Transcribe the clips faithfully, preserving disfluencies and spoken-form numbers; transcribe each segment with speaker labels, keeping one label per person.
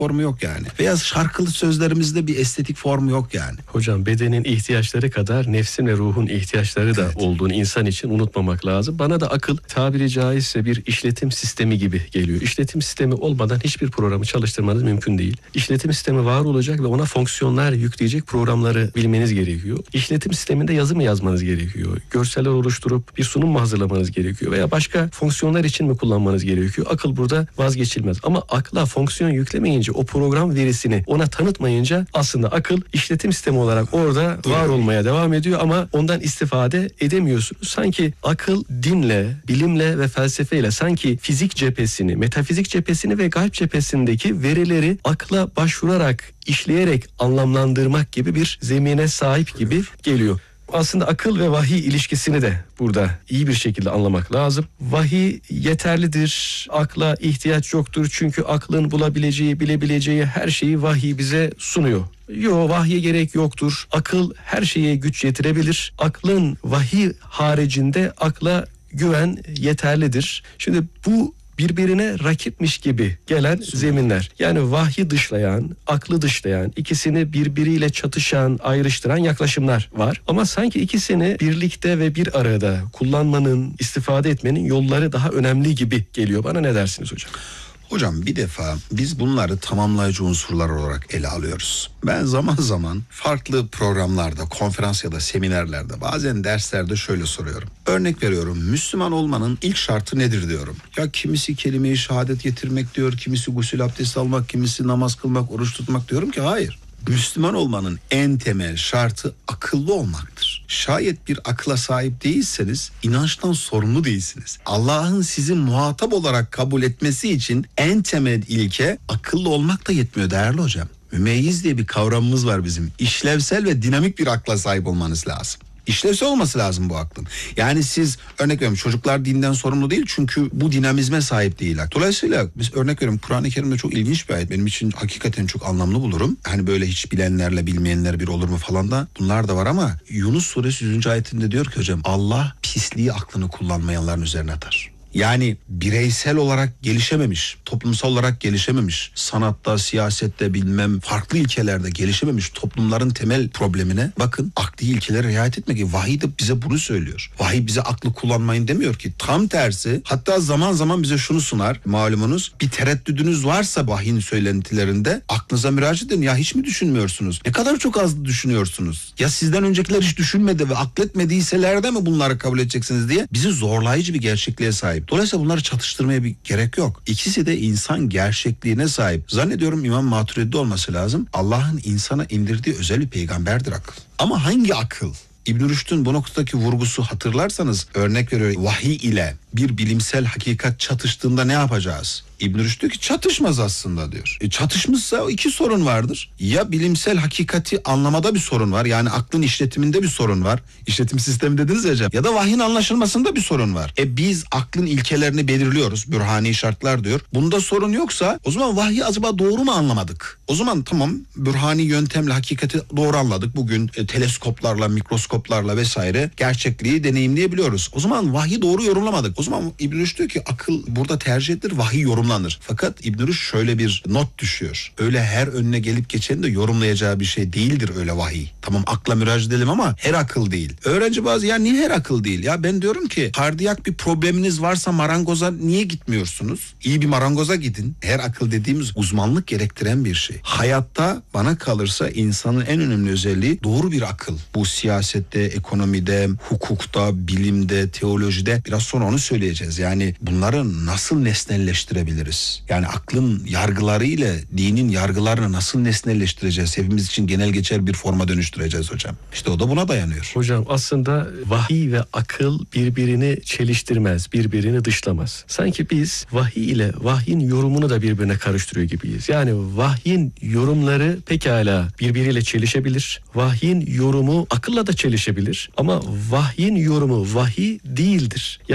Speaker 1: formu yok yani. Veya şarkılı sözlerimizde bir estetik formu yok yani.
Speaker 2: Hocam bedenin ihtiyaçları kadar nefsin ve ruhun ihtiyaçları da
Speaker 1: Evet.
Speaker 2: olduğunu insan için unutmamak lazım. Bana da akıl tabiri caizse bir işletim sistemi gibi geliyor. İşletim sistemi olmadan hiçbir programı çalıştırmanız mümkün değil. İşletim sistemi var olacak ve ona fonksiyonlar yükleyecek programları bilmeniz gerekiyor. İşletim sisteminde yazı mı yazmanız gerekiyor? Görseller oluşturup bir sunum mu hazırlamanız gerekiyor? Veya başka fonksiyonlar için mi kullanmanız gerekiyor? Akıl burada vazgeçilmez. Ama akla fonksiyon yüklemeyince, o program verisini ona tanıtmayınca aslında akıl işletim sistemi olarak orada var olmaya devam ediyor ama ondan istifade edemiyorsunuz. Sanki akıl dinle, bilimle ve felsefeyle sanki fizik cephesini, metafizik cephesini ve gayb cephesindeki verileri akla başvurarak, işleyerek anlamlandırmak gibi bir zemine sahip gibi geliyor. Aslında akıl ve vahiy ilişkisini de burada iyi bir şekilde anlamak lazım. Vahiy yeterlidir, akla ihtiyaç yoktur çünkü aklın bulabileceği, bilebileceği her şeyi vahiy bize sunuyor. Yo, vahye gerek yoktur. Akıl her şeye güç yetirebilir. Aklın vahiy haricinde akla güven yeterlidir. Şimdi bu birbirine rakipmiş gibi gelen zeminler. Yani vahyi dışlayan, aklı dışlayan, ikisini birbiriyle çatışan, ayrıştıran yaklaşımlar var. Ama sanki ikisini birlikte ve bir arada kullanmanın, istifade etmenin yolları daha önemli gibi geliyor. Bana ne dersiniz hocam?
Speaker 1: Hocam bir defa biz bunları tamamlayıcı unsurlar olarak ele alıyoruz. Ben zaman zaman farklı programlarda, konferans ya da seminerlerde, bazen derslerde şöyle soruyorum. Örnek veriyorum, Müslüman olmanın ilk şartı nedir diyorum. Ya kimisi kelime-i şehadet getirmek diyor, kimisi gusül abdesti almak, kimisi namaz kılmak, oruç tutmak, diyorum ki hayır. Müslüman olmanın en temel şartı akıllı olmaktır. Şayet bir akla sahip değilseniz inançtan sorumlu değilsiniz. Allah'ın sizi muhatap olarak kabul etmesi için en temel ilke akıllı olmak da yetmiyor değerli hocam. Mümeyyiz diye bir kavramımız var bizim. İşlevsel ve dinamik bir akla sahip olmanız lazım. İşlevsel olması lazım bu aklın. Yani siz örnek veriyorum, çocuklar dinden sorumlu değil çünkü bu dinamizme sahip değiller. Dolayısıyla biz örnek veriyorum, Kur'an-ı Kerim'de çok ilginç bir ayet. Benim için hakikaten çok anlamlı bulurum. Hani böyle hiç bilenlerle bilmeyenler bir olur mu falan da bunlar da var ama Yunus suresi yüzüncü ayetinde diyor ki hocam, Allah pisliği aklını kullanmayanların üzerine atar. Yani bireysel olarak gelişememiş, toplumsal olarak gelişememiş, sanatta, siyasette bilmem farklı ilkelerde gelişememiş toplumların temel problemine bakın, akli ilkelere riayet etmek. Vahiy de bize bunu söylüyor. Vahiy bize aklı kullanmayın demiyor ki. Tam tersi, hatta zaman zaman bize şunu sunar malumunuz. Bir tereddüdünüz varsa vahyin söylentilerinde aklınıza müracaat edin. Ya hiç mi düşünmüyorsunuz? Ne kadar çok az düşünüyorsunuz? Ya sizden öncekiler hiç düşünmedi ve akletmediyseler de mi bunları kabul edeceksiniz diye bizi zorlayıcı bir gerçekliğe sahip. Dolayısıyla bunları çatıştırmaya bir gerek yok. İkisi de insan gerçekliğine sahip. Zannediyorum İmam Maturidi olması lazım. Allah'ın insana indirdiği özel bir peygamberdir akıl. Ama hangi akıl? İbn Rüşd'ün bu noktadaki vurgusu, hatırlarsanız örnek veriyor, vahiy ile bir bilimsel hakikat çatıştığında ne yapacağız? İbn Rüşd diyor ki çatışmaz aslında diyor. E çatışmışsa iki sorun vardır. Ya bilimsel hakikati anlamada bir sorun var. Yani aklın işletiminde bir sorun var. İşletim sistemi dediniz ya hocam. Ya da vahyin anlaşılmasında bir sorun var. E biz aklın ilkelerini belirliyoruz. Bürhani şartlar diyor. Bunda sorun yoksa o zaman vahyi acaba doğru mu anlamadık? O zaman tamam, bürhani yöntemle hakikati doğru anladık. Bugün e, teleskoplarla, mikroskoplarla vesaire gerçekliği deneyimleyebiliyoruz. O zaman vahyi doğru yorumlamadık. O zaman İbn Rüşd diyor ki akıl burada tercih edilir, vahiy yorumlanır. Fakat İbn Rüşd şöyle bir not düşüyor. Öyle her önüne gelip geçeni de yorumlayacağı bir şey değildir öyle vahiy. Tamam, akla müracaat edelim ama her akıl değil. Öğrenci bazı, ya niye her akıl değil? Ya ben diyorum ki kardiyak bir probleminiz varsa marangoza niye gitmiyorsunuz? İyi bir marangoza gidin. Her akıl dediğimiz uzmanlık gerektiren bir şey. Hayatta bana kalırsa insanın en önemli özelliği doğru bir akıl. Bu siyasette, ekonomide, hukukta, bilimde, teolojide biraz sonra onu söyleyeceğiz. Yani bunları nasıl nesnelleştirebiliriz? Yani aklın yargıları ile dinin yargılarını nasıl nesnelleştireceğiz? Hepimiz için genel geçer bir forma dönüştüreceğiz hocam. İşte o da buna dayanıyor.
Speaker 2: Hocam aslında vahiy ve akıl birbirini çeliştirmez, birbirini dışlamaz. Sanki biz vahiy ile vahyin yorumunu da birbirine karıştırıyor gibiyiz. Yani vahyin yorumları pekala birbiriyle çelişebilir. Vahyin yorumu akılla da çelişebilir. Ama vahyin yorumu vahiy değildir. Yani vahiy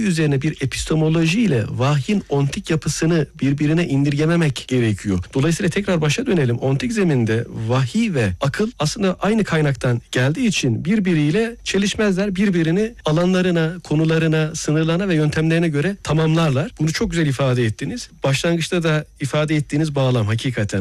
Speaker 2: vahiy üzerine bir epistemoloji ile vahyin ontik yapısını birbirine indirgememek gerekiyor. Dolayısıyla tekrar başa dönelim. Ontik zeminde vahiy ve akıl aslında aynı kaynaktan geldiği için birbiriyle çelişmezler. Birbirini alanlarına, konularına, sınırlarına ve yöntemlerine göre tamamlarlar. Bunu çok güzel ifade ettiniz. Başlangıçta da ifade ettiğiniz bağlam hakikaten